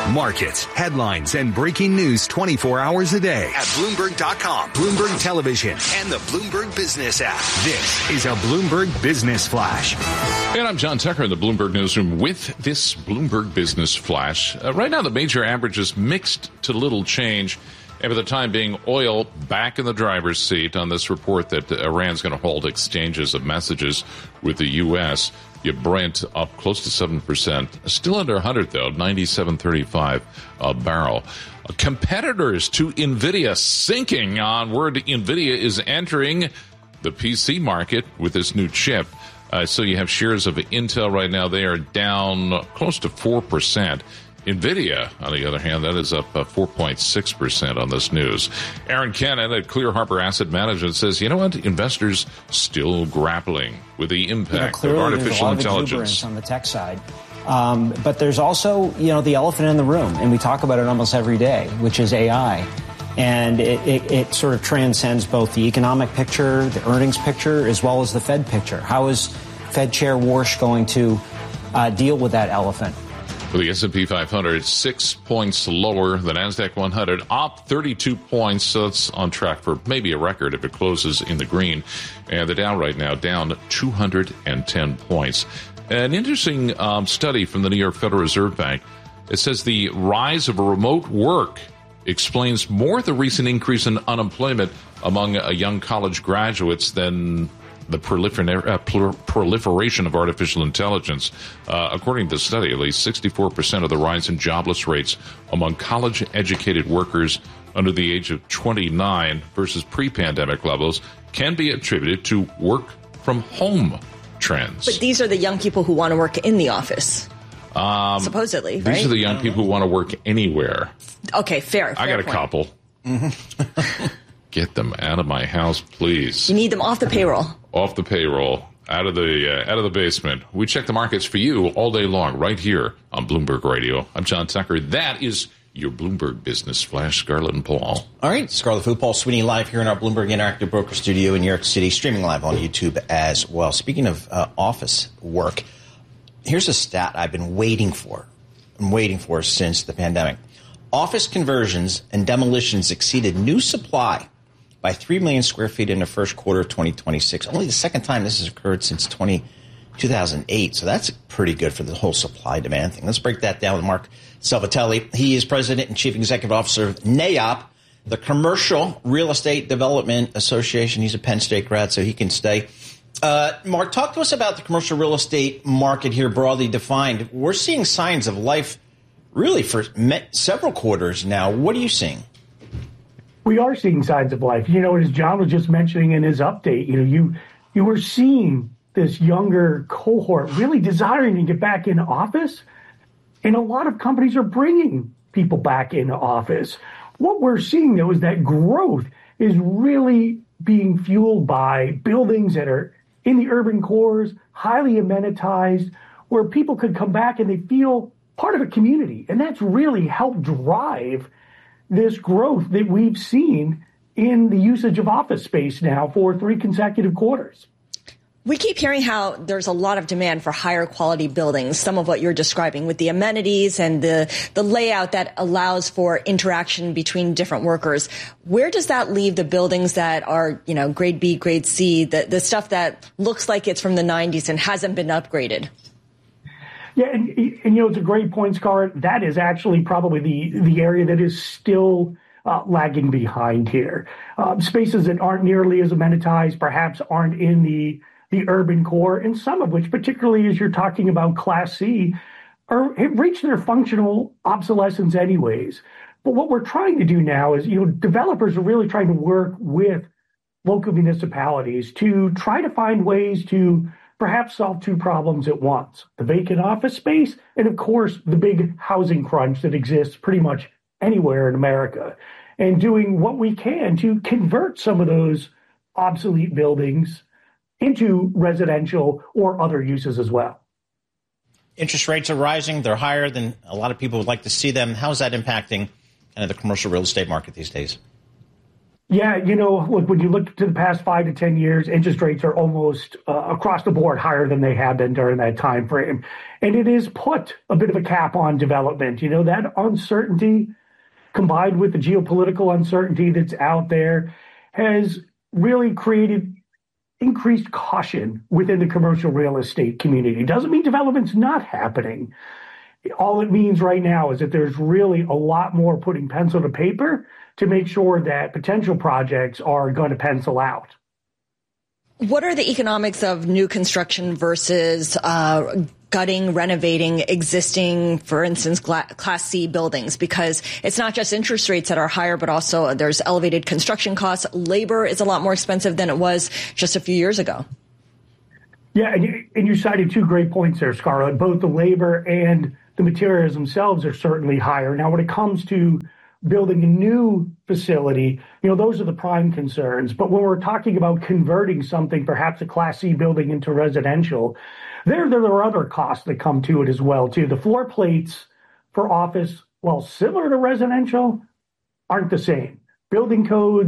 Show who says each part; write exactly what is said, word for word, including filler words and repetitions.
Speaker 1: Markets, headlines, and breaking news twenty-four hours a day at Bloomberg dot com, Bloomberg Television, and the Bloomberg Business app. This is a Bloomberg Business Flash.
Speaker 2: And I'm John Tucker in the Bloomberg Newsroom with this Bloomberg Business Flash. Uh, right now, the major averages mixed to little change. And for the time being, oil back in the driver's seat on this report that Iran's going to hold exchanges of messages with the U S. You Brent up close to seven percent. Still under one hundred, though, ninety-seven thirty-five a barrel. Competitors to NVIDIA sinking on word NVIDIA is entering the P C market with this new chip. Uh, so you have shares of Intel right now. They are down close to four percent. NVIDIA, on the other hand, that is up uh, four point six percent on this news. Aaron Cannon at Clear Harbor Asset Management says, you know what? Investors still grappling with the impact
Speaker 3: you know,
Speaker 2: of artificial
Speaker 3: there's a lot
Speaker 2: intelligence.
Speaker 3: Of exuberance on the tech side. Um, but there's also, you know, the elephant in the room, and we talk about it almost every day, which is A I. And it, it, it sort of transcends both the economic picture, the earnings picture, as well as the Fed picture. How is Fed Chair Warsh going to uh, deal with that elephant?
Speaker 2: For the S and P five hundred, six points lower. The NASDAQ one hundred up thirty-two points. So it's on track for maybe a record if it closes in the green. And the Dow right now down two hundred ten points. An interesting um, study from the New York Federal Reserve Bank. It says the rise of remote work explains more the recent increase in unemployment among uh, young college graduates than the prolifer- uh, proliferation of artificial intelligence. Uh, according to the study, at least sixty-four percent of the rise in jobless rates among college-educated workers under the age of twenty-nine versus pre-pandemic levels can be attributed to work-from-home trends.
Speaker 4: But these are the young people who want to work in the office.
Speaker 2: Um,
Speaker 4: Supposedly,
Speaker 2: these
Speaker 4: right?
Speaker 2: are the young people who want to work anywhere.
Speaker 4: Okay, fair.
Speaker 2: I
Speaker 4: fair
Speaker 2: got a
Speaker 4: point.
Speaker 2: couple. Mm-hmm. Get them out of my house, please.
Speaker 4: You need them off the payroll.
Speaker 2: Off the payroll, out of the uh, out of the basement. We check the markets for you all day long, right here on Bloomberg Radio. I'm John Tucker. That is your Bloomberg Business Flash. Scarlett and Paul.
Speaker 5: All right, Scarlett Fu, Paul Sweeney, live here in our Bloomberg Interactive Broker Studio in New York City, streaming live on YouTube as well. Speaking of uh, office work, here's a stat I've been waiting for. I'm waiting for since the pandemic. Office conversions and demolitions exceeded new supply by three million square feet in the first quarter of twenty twenty-six. Only the second time this has occurred since two thousand eight. So that's pretty good for the whole supply-demand thing. Let's break that down with Mark Salvatelli. He is president and chief executive officer of N A O P, the Commercial Real Estate Development Association. He's a Penn State grad, so he can stay. Uh, Mark, talk to us about the commercial real estate market here, broadly defined. We're seeing signs of life really for several quarters now. What are you seeing?
Speaker 6: We are seeing signs of life. You know, as John was just mentioning in his update, you know, you you were seeing this younger cohort really desiring to get back into office. And a lot of companies are bringing people back into office. What we're seeing, though, is that growth is really being fueled by buildings that are in the urban cores, highly amenitized, where people could come back and they feel part of a community. And that's really helped drive this growth that we've seen in the usage of office space now for three consecutive quarters.
Speaker 4: We keep hearing how there's a lot of demand for higher quality buildings, some of what you're describing with the amenities and the, the layout that allows for interaction between different workers. Where does that leave the buildings that are, you know, grade B, grade C, the, the stuff that looks like it's from the nineties and hasn't been upgraded?
Speaker 6: Yeah, and, and you know, it's a great point, Scarlett. That is actually probably the, the area that is still uh, lagging behind here. Uh, spaces that aren't nearly as amenitized, perhaps aren't in the the urban core, and some of which, particularly as you're talking about Class C, are have reached their functional obsolescence anyways. But what we're trying to do now is, you know, developers are really trying to work with local municipalities to try to find ways to perhaps solve two problems at once: the vacant office space and, of course, the big housing crunch that exists pretty much anywhere in America, and doing what we can to convert some of those obsolete buildings into residential or other uses as well.
Speaker 5: Interest rates are rising. They're higher than a lot of people would like to see them. How is that impacting kind of the commercial real estate market these days?
Speaker 6: Yeah, you know, look, when you look to the past five to ten years, interest rates are almost uh, across the board higher than they have been during that time frame. And it has put a bit of a cap on development. You know, that uncertainty combined with the geopolitical uncertainty that's out there has really created increased caution within the commercial real estate community. Doesn't mean development's not happening. All it means right now is that there's really a lot more putting pencil to paper to make sure that potential projects are going to pencil out.
Speaker 4: What are the economics of new construction versus uh, gutting, renovating existing, for instance, Class C buildings? Because it's not just interest rates that are higher, but also there's elevated construction costs. Labor is a lot more expensive than it was just a few years ago.
Speaker 6: Yeah, and you, and you cited two great points there, Scarlett. Both the labor and the materials themselves are certainly higher. Now, when it comes to building a new facility, you know, those are the prime concerns. But when we're talking about converting something, perhaps a Class C building into residential, there, there are other costs that come to it as well, too. The floor plates for office, while similar to residential, aren't the same. Building codes